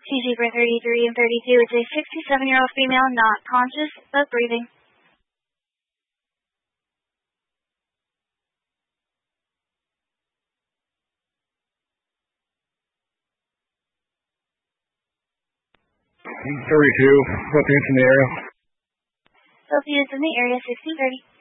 TG for 33 and 32. It's a 67-year-old female, not conscious, but breathing. I'm 32. Sophie is in the area. Sophie is in the area, 1630.